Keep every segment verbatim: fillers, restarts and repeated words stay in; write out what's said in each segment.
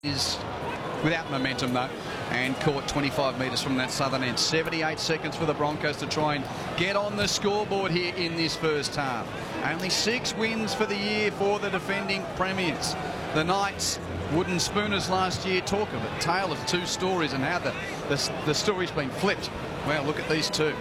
Is without momentum though, and caught twenty-five metres from that southern end. seventy-eight seconds for the Broncos to try and get on the scoreboard here in this first half. Only six wins for the year for the defending premiers. The Knights, wooden spooners last year. Talk of a tale of two stories and how the, the, the story's been flipped. Well, look at these two.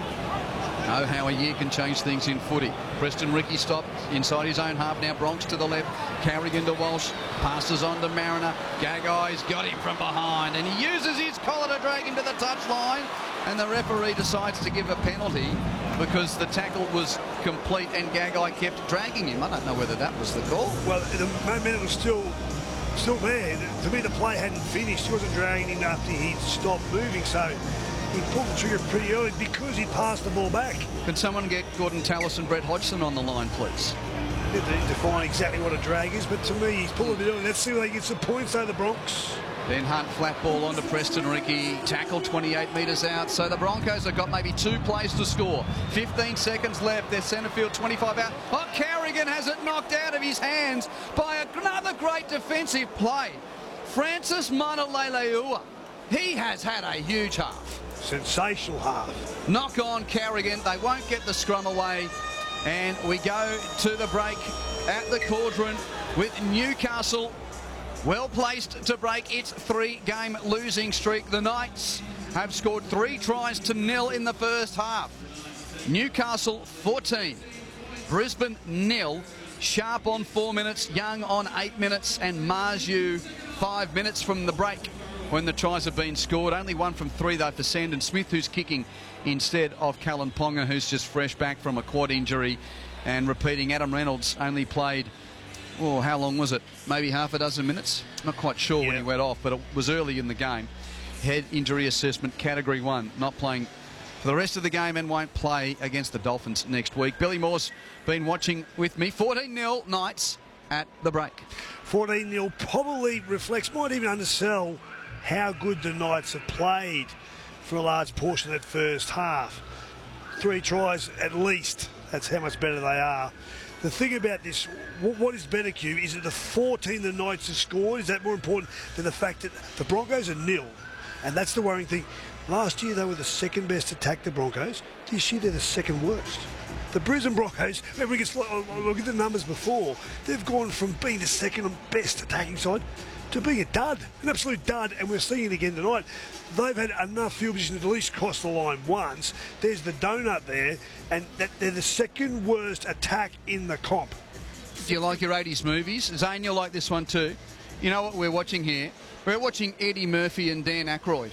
Oh, how a year can change things in footy. Preston Ricky stopped inside his own half. Now Bronx to the left. Carrigan to Walsh. Passes on to Mariner. Gagai's got him from behind. And he uses his collar to drag him to the touchline. And the referee decides to give a penalty because the tackle was complete and Gagai kept dragging him. I don't know whether that was the call. Well, the momentum was still still there. To me, the play hadn't finished. He wasn't dragging him after he'd stopped moving. So he pulled the trigger pretty early because he passed the ball back. Can someone get Gordon Tallis and Brett Hodgson on the line, please? They didn't define exactly what a drag is, but to me, he's pulling a bit early. Let's see whether he gets some points though, the Bronx. Then Hunt flat ball onto Preston Ricky. Tackle twenty-eight metres out. So the Broncos have got maybe two plays to score. fifteen seconds left. Their centre field twenty-five out. Oh, Carrigan has it knocked out of his hands by another great defensive play. Francis Manaleleua. He has had a huge half. Sensational half. Knock on Carrigan. They won't get the scrum away. And we go to the break at the Cauldron with Newcastle well placed to break its three-game losing streak. The Knights have scored three tries to nil in the first half. Newcastle fourteen. Brisbane nil. Sharp on four minutes. Young on eight minutes. And Marju five minutes from the break when the tries have been scored. Only one from three, though, for Sandon Smith, who's kicking instead of Callan Ponga, who's just fresh back from a quad injury. And repeating, Adam Reynolds only played, oh, how long was it? Maybe half a dozen minutes? Not quite sure yeah. when he went off, but it was early in the game. Head injury assessment, category one, not playing for the rest of the game and won't play against the Dolphins next week. Billy Moore's been watching with me. fourteen nil Knights at the break. fourteen nil probably reflects, might even undersell how good the Knights have played for a large portion of that first half. Three tries at least. That's how much better they are. The thing about this, what is better, Q, is that the fourteen the Knights have scored, is that more important than the fact that the Broncos are nil? And that's the worrying thing. Last year they were the second best attack, the Broncos. This year they're the second worst. The Brisbane Broncos, remember we can look at the numbers before, they've gone from being the second best attacking side to being a dud, an absolute dud, and we're seeing it again tonight. They've had enough field position to at least cross the line once. There's the donut there, and that they're the second worst attack in the comp. Do you like your eighties movies? Zane, you'll like this one too. You know what we're watching here? We're watching Eddie Murphy and Dan Aykroyd.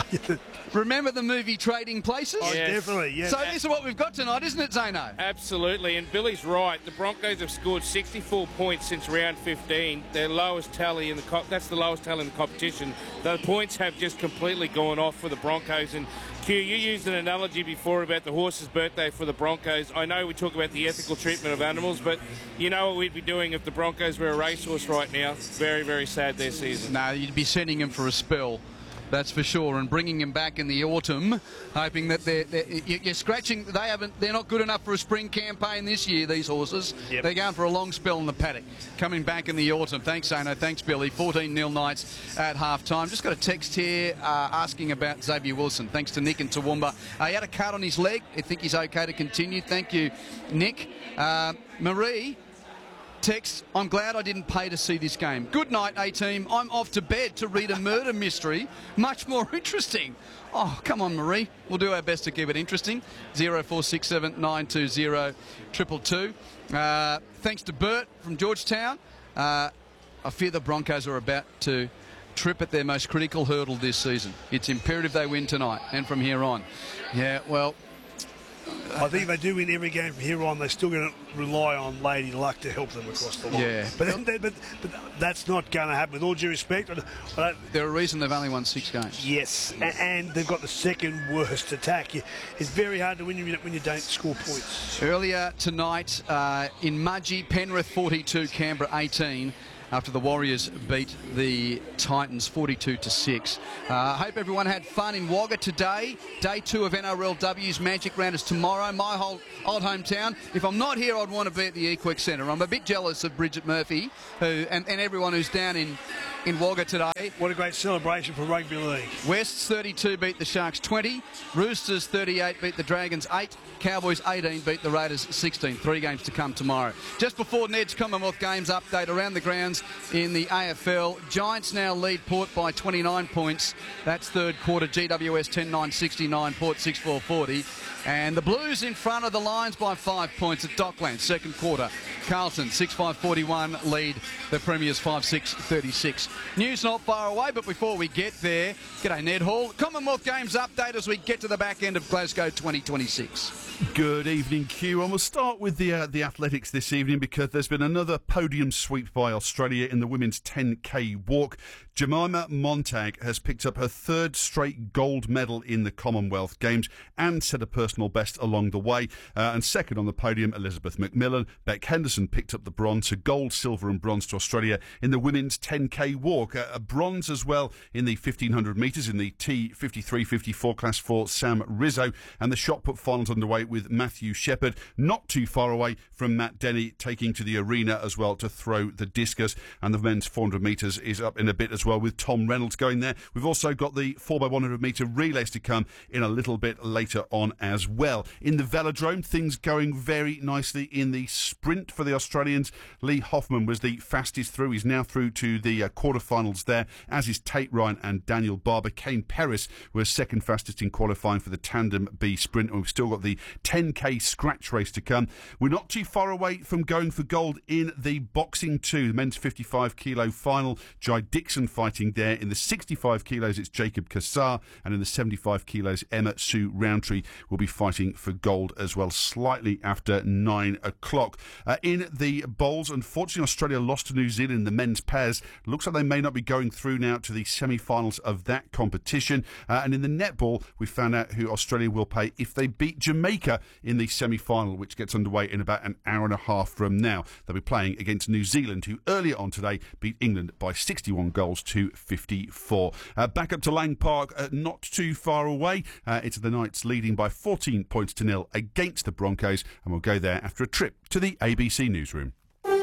Remember the movie Trading Places? Oh, yes. Definitely, yes. So this is what we've got tonight, isn't it, Zano? Absolutely, and Billy's right. The Broncos have scored sixty-four points since round fifteen. Their lowest tally in the co that's the lowest tally in the competition. The points have just completely gone off for the Broncos. And Q, you used an analogy before about the horse's birthday for the Broncos. I know we talk about the ethical treatment of animals, but you know what we'd be doing if the Broncos were a racehorse right now. Very, very sad their season. No, you'd be sending him for a spell. That's for sure, and bringing him back in the autumn, hoping that they're, they're you're scratching. They haven't. They're not good enough for a spring campaign this year. These horses. Yep. They're going for a long spell in the paddock. Coming back in the autumn. Thanks, Zano. Thanks, Billy. fourteen nil Knights at half time. Just got a text here uh, asking about Xavier Wilson. Thanks to Nick and Toowoomba. Uh, he had a cut on his leg. I think he's okay to continue. Thank you, Nick. Uh, Marie. Text, I'm glad I didn't pay to see this game. Good night, A-Team. I'm off to bed to read a murder mystery. Much more interesting. Oh, come on, Marie. We'll do our best to keep it interesting. zero four six seven nine two zero two two two. Uh, thanks to Bert from Georgetown. Uh, I fear the Broncos are about to trip at their most critical hurdle this season. It's imperative they win tonight and from here on. Yeah, well... I think if they do win every game from here on, they're still going to rely on Lady Luck to help them across the line. Yeah. But, but, but, but that's not going to happen. With all due respect, I don't, they're a reason they've only won six games. Yes, and, and they've got the second worst attack. It's very hard to win when you don't score points. Earlier tonight uh, in Mudgee, Penrith forty-two, Canberra eighteen. After the Warriors beat the Titans forty-two to six. I uh, hope everyone had fun in Wagga today. Day two of N R L W's Magic Round is tomorrow. My whole old hometown. If I'm not here, I'd want to be at the Equex Centre. I'm a bit jealous of Bridget Murphy who, and, and everyone who's down in in Wagga today. What a great celebration for rugby league. Wests thirty-two beat the Sharks twenty. Roosters thirty-eight beat the Dragons eight. Cowboys eighteen beat the Raiders sixteen. Three games to come tomorrow. Just before Ned's Commonwealth Games update around the grounds in the A F L. Giants now lead Port by twenty-nine points. That's third quarter. G W S ten nine sixty-nine. Port six four forty. And the Blues in front of the Lions by five points at Dockland, second quarter. Carlton, six five forty-one, lead the Premiers five six thirty-six. News not far away, but before we get there, g'day Ned Hall. Commonwealth Games update as we get to the back end of Glasgow twenty twenty-six. Good evening, Q. And we'll start with the uh, the athletics this evening because there's been another podium sweep by Australia in the women's ten K walk. Jemima Montag has picked up her third straight gold medal in the Commonwealth Games and set a personal best along the way. Uh, and second on the podium, Elizabeth McMillan. Beck Henderson picked up the bronze, so gold, silver and bronze to Australia in the women's ten K walk. Uh, a bronze as well in the fifteen hundred metres in the T fifty-three fifty-four class for Sam Rizzo. And the shot put finals underway with Matthew Shepherd, not too far away from Matt Denny, taking to the arena as well to throw the discus. And the men's four hundred metres is up in a bit as well with Tom Reynolds going there. We've also got the four by one hundred metre relays to come in a little bit later on as well. In the velodrome, things going very nicely in the sprint for the Australians. Lee Hoffman was the fastest through. He's now through to the uh, quarterfinals there, as is Tate Ryan and Daniel Barber. Kane Perris was second fastest in qualifying for the Tandem B sprint. And we've still got the ten K scratch race to come. We're not too far away from going for gold in the boxing too. The men's fifty-five kilo final. Jai Dixon fighting there. In the sixty-five kilos, it's Jacob Kassar. And in the seventy-five kilos, Emma Sue Roundtree will be fighting for gold as well, slightly after nine o'clock. Uh, in the bowls, unfortunately, Australia lost to New Zealand in the men's pairs. Looks like they may not be going through now to the semi-finals of that competition. Uh, and in the netball, we found out who Australia will play if they beat Jamaica in the semi-final, which gets underway in about an hour and a half from now. They'll be playing against New Zealand, who earlier on today beat England by sixty-one goals to fifty-four. Uh, back up to Lang Park, uh, not too far away. Uh, it's the Knights leading by fourteen points to nil against the Broncos, and we'll go there after a trip to the A B C newsroom.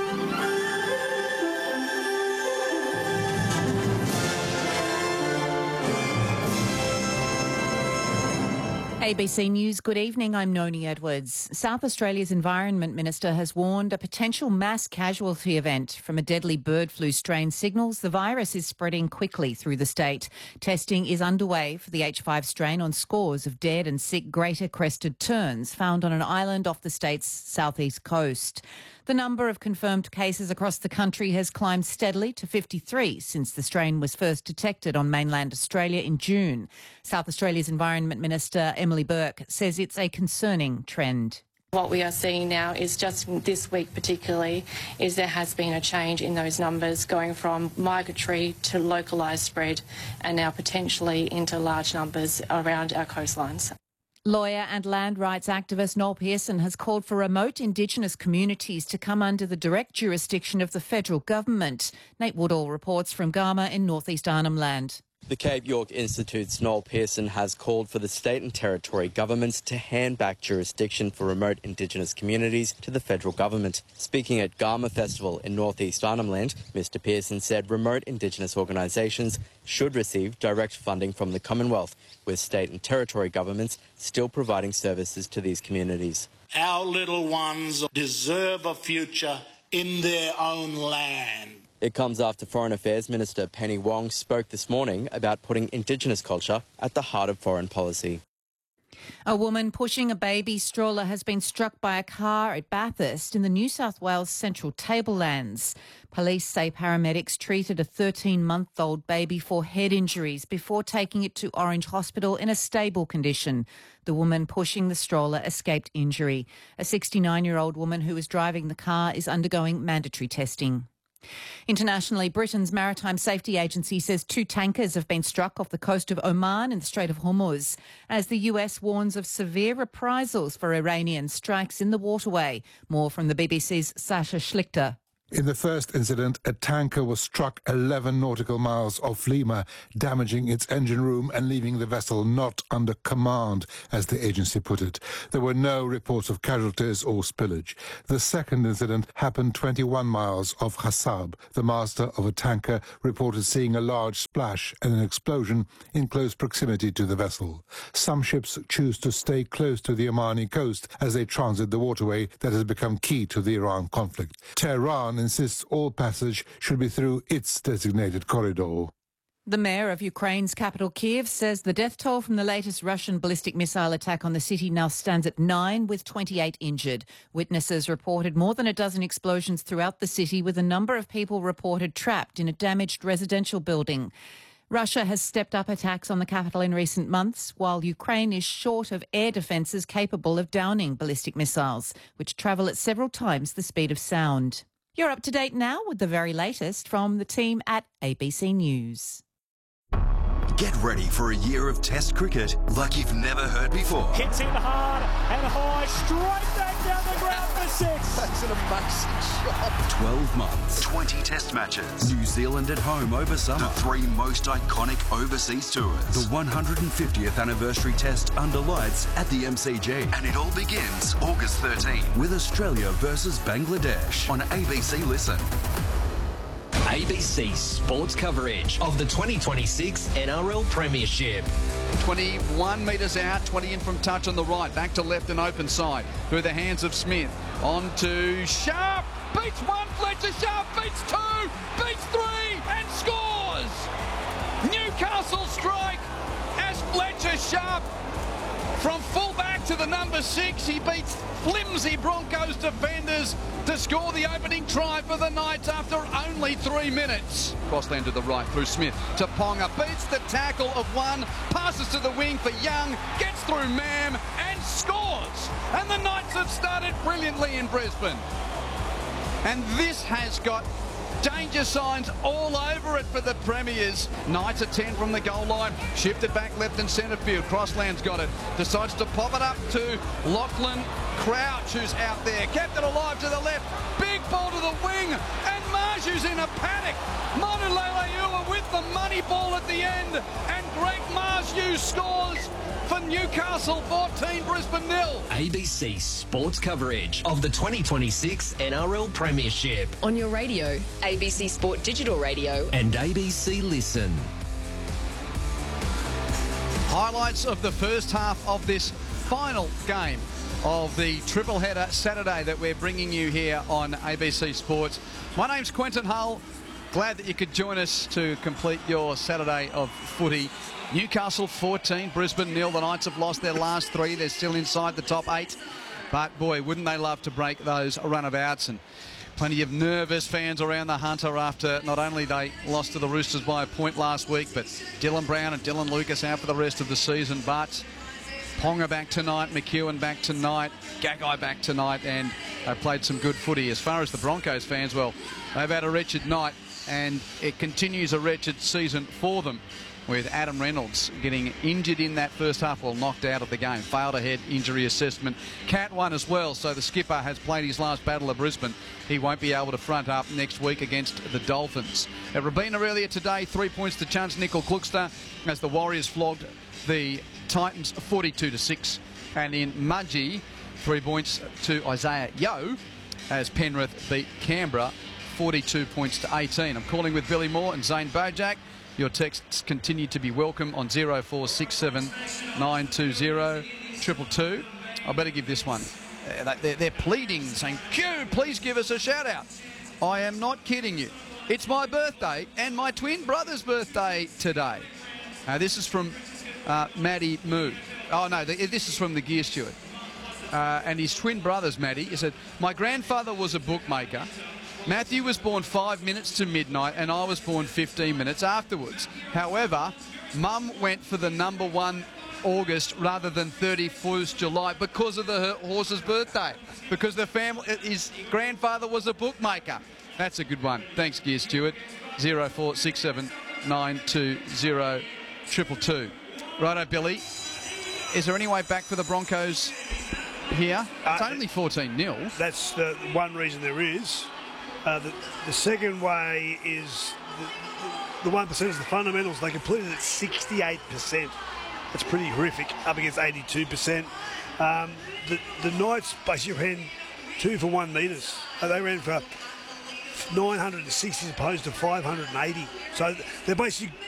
A B C News, good evening. I'm Noni Edwards. South Australia's Environment Minister has warned a potential mass casualty event from a deadly bird flu strain signals the virus is spreading quickly through the state. Testing is underway for the H five strain on scores of dead and sick greater crested terns found on an island off the state's southeast coast. The number of confirmed cases across the country has climbed steadily to fifty-three since the strain was first detected on mainland Australia in June. South Australia's Environment Minister Emily Burke says it's a concerning trend. What we are seeing now is just this week particularly is there has been a change in those numbers going from migratory to localised spread and now potentially into large numbers around our coastlines. Lawyer and land rights activist Noel Pearson has called for remote Indigenous communities to come under the direct jurisdiction of the federal government. Nate Woodall reports from Garma in northeast Arnhem Land. The Cape York Institute's Noel Pearson has called for the state and territory governments to hand back jurisdiction for remote Indigenous communities to the federal government. Speaking at Garma Festival in northeast Arnhem Land, Mister Pearson said remote Indigenous organisations should receive direct funding from the Commonwealth, with state and territory governments still providing services to these communities. Our little ones deserve a future in their own land. It comes after Foreign Affairs Minister Penny Wong spoke this morning about putting Indigenous culture at the heart of foreign policy. A woman pushing a baby stroller has been struck by a car at Bathurst in the New South Wales Central Tablelands. Police say paramedics treated a thirteen-month-old baby for head injuries before taking it to Orange Hospital in a stable condition. The woman pushing the stroller escaped injury. A sixty-nine-year-old woman who was driving the car is undergoing mandatory testing. Internationally, Britain's Maritime Safety Agency says two tankers have been struck off the coast of Oman in the Strait of Hormuz, as the U S warns of severe reprisals for Iranian strikes in the waterway. More from the B B C's Sasha Schlichter. In the first incident, a tanker was struck eleven nautical miles off Lima, damaging its engine room and leaving the vessel not under command, as the agency put it. There were no reports of casualties or spillage. The second incident happened twenty-one miles off Hassab. The master of a tanker reported seeing a large splash and an explosion in close proximity to the vessel. Some ships choose to stay close to the Omani coast as they transit the waterway that has become key to the Iran conflict. Tehran insists all passage should be through its designated corridor. The mayor of Ukraine's capital, Kiev, says the death toll from the latest Russian ballistic missile attack on the city now stands at nine, with twenty-eight injured. Witnesses reported more than a dozen explosions throughout the city, with a number of people reported trapped in a damaged residential building. Russia has stepped up attacks on the capital in recent months, while Ukraine is short of air defences capable of downing ballistic missiles, which travel at several times the speed of sound. You're up to date now with the very latest from the team at A B C News. Get ready for a year of Test cricket like you've never heard before. Hits in hard and high, straight back down the ground for six. That's an amazing shot. twelve months, twenty Test matches. New Zealand at home over summer. The three most iconic overseas tours. The one hundred fiftieth anniversary Test under lights at the M C G. And it all begins August thirteenth with Australia versus Bangladesh on A B C Listen. A B C sports coverage of the twenty twenty-six N R L Premiership. twenty-one metres out, twenty in from touch on the right, back to left and open side, through the hands of Smith, on to Sharp, beats one, Fletcher Sharp, beats two, beats three, and scores! Newcastle strike as Fletcher Sharp, from fullback to the number six, he beats flimsy Broncos defenders to score the opening try for the Knights after only three minutes. Crossland to the right through Smith to Ponga, beats the tackle of one, passes to the wing for Young, gets through Mam and scores. And the Knights have started brilliantly in Brisbane. And this has got danger signs all over it for the Premiers. Knights at ten from the goal line. Shifted back left and centre field. Crossland's got it. Decides to pop it up to Lachlan Crouch, who's out there. Kept it alive to the left. Big ball to the wing. And Marju's in a panic. Manu Leilua with the money ball at the end. And Greg Marju scores for Newcastle fourteen, Brisbane nil. A B C sports coverage of the twenty twenty-six N R L Premiership. On your radio, A B C Sport Digital Radio. And A B C Listen. Highlights of the first half of this final game of the triple header Saturday that we're bringing you here on A B C Sports. My name's Quentin Hull. Glad that you could join us to complete your Saturday of footy. Newcastle fourteen, Brisbane nil. The Knights have lost their last three. They're still inside the top eight. But, boy, wouldn't they love to break those run-of-outs. And plenty of nervous fans around the Hunter after not only they lost to the Roosters by a point last week, but Dylan Brown and Dylan Lucas out for the rest of the season. But Ponga back tonight, McEwen back tonight, Gagai back tonight, and they played some good footy. As far as the Broncos fans, well, they've had a wretched night, and it continues a wretched season for them, with Adam Reynolds getting injured in that first half, well, knocked out of the game. Failed a head injury assessment. Cat won as well, so the skipper has played his last battle of Brisbane. He won't be able to front up next week against the Dolphins. At Robina earlier today, three points to Chance Nickel Kluxter as the Warriors flogged the Titans forty-two to six. And in Mudgee, three points to Isaiah Yeo as Penrith beat Canberra forty-two points to eighteen. I'm calling with Billy Moore and Zane Bojack. Your texts continue to be welcome on zero four six seven nine two zero two two two. I better give this one. They're, they're pleading, saying, Q, please give us a shout out. I am not kidding you. It's my birthday and my twin brother's birthday today. Uh, this is from uh, Matty Moo. Oh, no, the, this is from the Gear Steward. Uh, and his twin brother's Matty. He said, my grandfather was a bookmaker. Matthew was born five minutes to midnight and I was born fifteen minutes afterwards. However, Mum went for the number one August rather than thirty-first July because of the horse's birthday. Because the family, his grandfather was a bookmaker. That's a good one. Thanks, Gear Stewart. zero four six seven nine two zero two two two. Righto, Billy. Is there any way back for the Broncos here? It's uh, only fourteen nil. That's the one reason there is. Uh, the, the second way is the, the one percent is the fundamentals. They completed at sixty-eight percent. That's pretty horrific, up against eighty-two percent. Um, the, the Knights basically ran two for one metres. Uh, they ran for nine hundred sixty as opposed to five hundred eighty. So they're basically